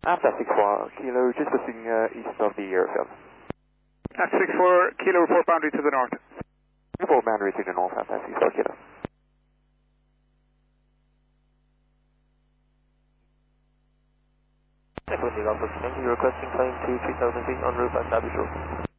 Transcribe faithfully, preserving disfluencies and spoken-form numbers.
After six four Kilo, just looking uh, east of the airfield. At six four Kilo, report boundary to the north. Report boundary to the north, after six four Kilo. Echo New Alpha, thank you. Requesting climb to three thousand feet en route by Savage Road.